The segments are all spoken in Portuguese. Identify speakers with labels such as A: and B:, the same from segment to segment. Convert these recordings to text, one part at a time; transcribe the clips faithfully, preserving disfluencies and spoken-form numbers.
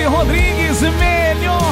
A: Rodrigues, melhor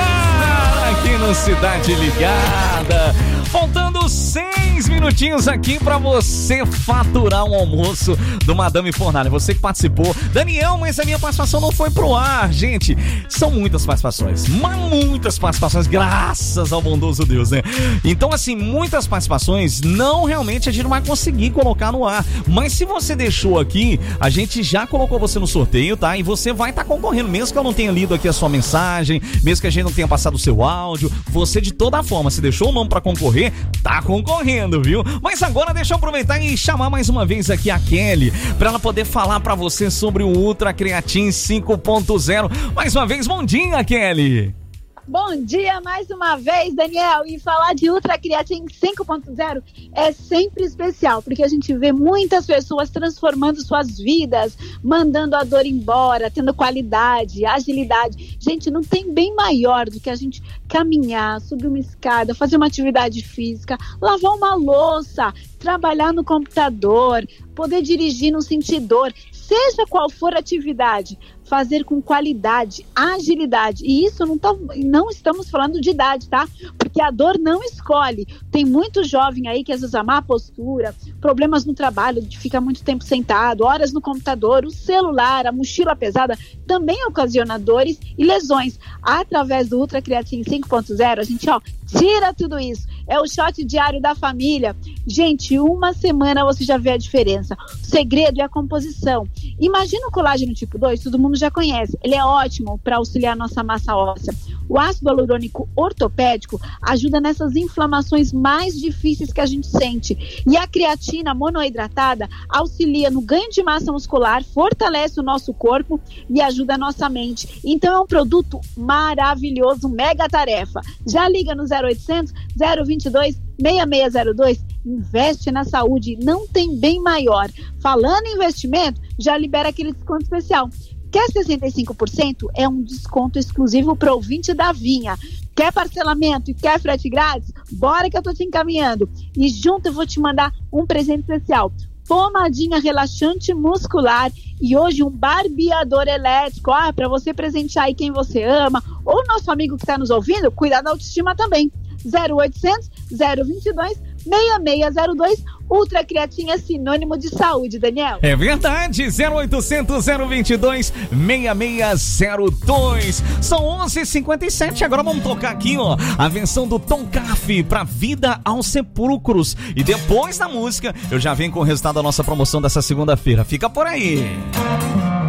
A: lugar aqui no Cidade Ligada. Faltando seis minutinhos aqui pra você faturar um almoço do Madame Fornalha. Você que participou. Daniel, mas a minha participação não foi pro ar. Gente, são muitas participações. Mas muitas participações, graças ao bondoso Deus, né? Então, assim, muitas participações não realmente a gente não vai conseguir colocar no ar. Mas se você deixou aqui, a gente já colocou você no sorteio, tá? E você vai estar tá concorrendo, mesmo que eu não tenha lido aqui a sua mensagem, mesmo que a gente não tenha passado o seu áudio. Você, de toda forma, se deixou o nome pra concorrer, tá concorrendo, viu? Mas agora deixa eu aproveitar e chamar mais uma vez aqui a Kelly, pra ela poder falar pra você sobre o Ultra Creatine cinco ponto zero. Mais uma vez, bom dia, Kelly!
B: Bom dia mais uma vez, Daniel. E falar de Ultra Creatine cinco ponto zero é sempre especial, porque a gente vê muitas pessoas transformando suas vidas, mandando a dor embora, tendo qualidade, agilidade. Gente, não tem bem maior do que a gente caminhar, subir uma escada, fazer uma atividade física, lavar uma louça, trabalhar no computador, poder dirigir, não sentir dor. Seja qual for a atividade, fazer com qualidade, agilidade. E isso não, tá, não estamos falando de idade, tá? Porque a dor não escolhe. Tem muito jovem aí que às vezes a má postura, problemas no trabalho, de ficar muito tempo sentado, horas no computador, o celular, a mochila pesada, também ocasiona dores e lesões. Através do Ultra Creatine cinco ponto zero, a gente, ó, tira tudo isso. É o shot diário da família. Gente, uma semana você já vê a diferença. O segredo é a composição. Imagina o colágeno tipo dois, todo mundo já conhece. Ele é ótimo para auxiliar a nossa massa óssea. O ácido hialurônico ortopédico ajuda nessas inflamações mais difíceis que a gente sente. E a creatina monoidratada auxilia no ganho de massa muscular, fortalece o nosso corpo e ajuda a nossa mente. Então é um produto maravilhoso, mega tarefa. Já liga no zero oitocentos, zero vinte e dois, seis seis zero dois. Investe na saúde, não tem bem maior. Falando em investimento, já libera aquele desconto especial. Quer sessenta e cinco por cento? É um desconto exclusivo para o ouvinte da Vinha. Quer parcelamento e quer frete grátis? Bora que eu tô te encaminhando. E junto eu vou te mandar um presente especial. Pomadinha relaxante muscular e hoje um barbeador elétrico. Ah, para você presentear aí quem você ama. Ou nosso amigo que está nos ouvindo, cuidar da autoestima também. zero oitocentos, zero vinte e dois, seis seis zero dois. Ultra Creatine é sinônimo de saúde, Daniel.
A: É verdade, zero oitocentos, zero vinte e dois, seis seis zero dois. São onze e cinquenta e sete, agora vamos tocar aqui, ó, a versão do Tom Carf pra Vida aos Sepulcros. E depois da música, eu já venho com o resultado da nossa promoção dessa segunda-feira. Fica por aí.